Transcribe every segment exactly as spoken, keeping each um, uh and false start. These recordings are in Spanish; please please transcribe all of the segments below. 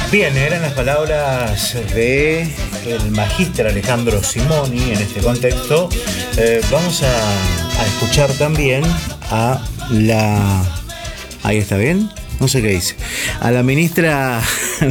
Bien, eran las palabras de el magíster Alejandro Simoni en este contexto. Eh, vamos a, a escuchar también a la... Ahí está bien, no sé qué dice. A la ministra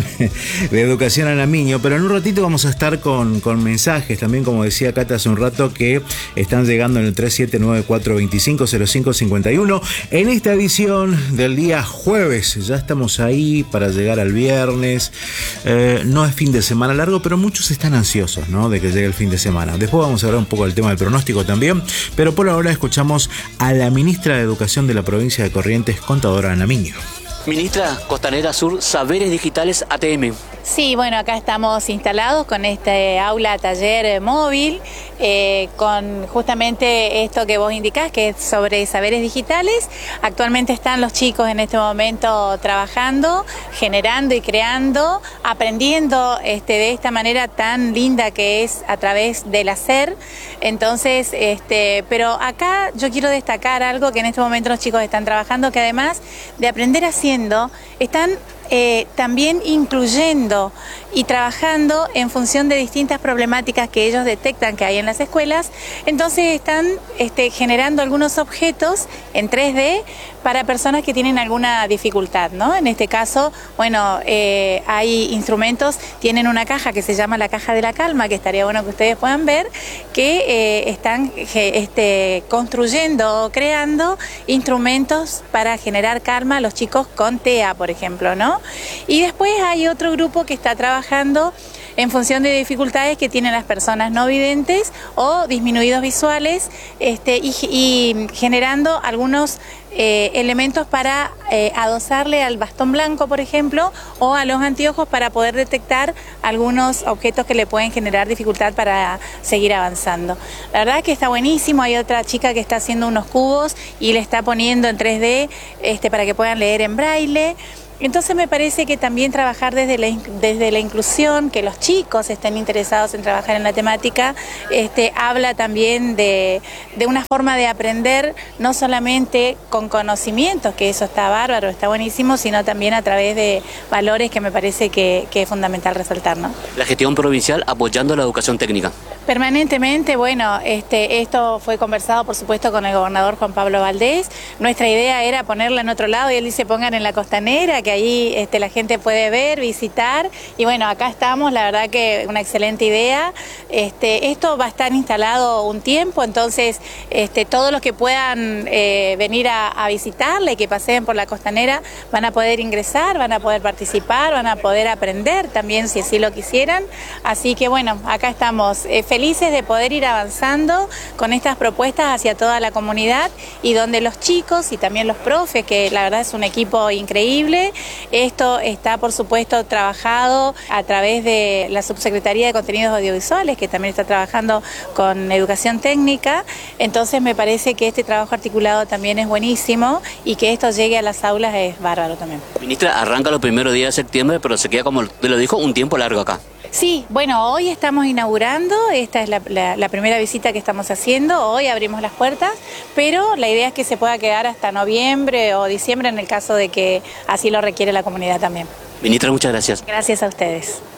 de Educación, Ana Miño, pero en un ratito vamos a estar con, con mensajes también, como decía Cata hace un rato, que están llegando en el tres siete nueve cuatro dos cinco cero cinco cinco uno. En esta edición del día jueves, ya estamos ahí para llegar al viernes. Eh, no es fin de semana largo, pero muchos están ansiosos, ¿no?, de que llegue el fin de semana. Después vamos a hablar un poco del tema del pronóstico también, pero por ahora escuchamos a la ministra de Educación de la provincia de Corrientes, contadora Ana Miño. Ministra, Costanera Sur, Saberes Digitales A T M. Sí, bueno, acá estamos instalados con este aula taller móvil, eh, con justamente esto que vos indicás, que es sobre saberes digitales. Actualmente están los chicos en este momento trabajando, generando y creando, aprendiendo este, de esta manera tan linda que es a través del hacer. Entonces, este, pero acá yo quiero destacar algo que en este momento los chicos están trabajando, que además de aprender haciendo, están Eh, también incluyendo y trabajando en función de distintas problemáticas que ellos detectan que hay en las escuelas. Entonces están este, generando algunos objetos en tres D para personas que tienen alguna dificultad, ¿no? En este caso, bueno, eh, hay instrumentos, tienen una caja que se llama la caja de la calma, que estaría bueno que ustedes puedan ver, que eh, están que, este, construyendo o creando instrumentos para generar calma a los chicos con T E A, por ejemplo, ¿no? Y después hay otro grupo que está trabajando en función de dificultades que tienen las personas no videntes o disminuidos visuales, este, y, y generando algunos eh, elementos para eh, adosarle al bastón blanco, por ejemplo, o a los anteojos para poder detectar algunos objetos que le pueden generar dificultad para seguir avanzando. La verdad que está buenísimo. Hay otra chica que está haciendo unos cubos y le está poniendo en tres D este, para que puedan leer en braille. Entonces me parece que también trabajar desde la, desde la inclusión, que los chicos estén interesados en trabajar en la temática, este, habla también de, de una forma de aprender, no solamente con conocimientos, que eso está bárbaro, está buenísimo, sino también a través de valores que me parece que, que es fundamental resaltar, ¿no? La gestión provincial apoyando la educación técnica. Permanentemente, bueno, este, esto fue conversado por supuesto con el gobernador Juan Pablo Valdés. Nuestra idea era ponerla en otro lado y él dice pongan en la Costanera, que ahí este, la gente puede ver, visitar, y bueno, acá estamos, la verdad que una excelente idea. Este, esto va a estar instalado un tiempo, entonces este, todos los que puedan eh, venir a, a visitarle, que paseen por la Costanera, van a poder ingresar, van a poder participar, van a poder aprender también si así lo quisieran. Así que bueno, acá estamos eh, felices de poder ir avanzando con estas propuestas hacia toda la comunidad, y donde los chicos y también los profes, que la verdad es un equipo increíble. Esto está, por supuesto, trabajado a través de la Subsecretaría de Contenidos Audiovisuales, que también está trabajando con educación técnica. Entonces me parece que este trabajo articulado también es buenísimo, y que esto llegue a las aulas es bárbaro también. Ministra, arranca los primeros días de septiembre, pero se queda, como te lo dijo, un tiempo largo acá. Sí, bueno, hoy estamos inaugurando, esta es la, la, la primera visita que estamos haciendo, hoy abrimos las puertas, pero la idea es que se pueda quedar hasta noviembre o diciembre en el caso de que así lo requiere la comunidad también. Ministra, muchas gracias. Gracias a ustedes.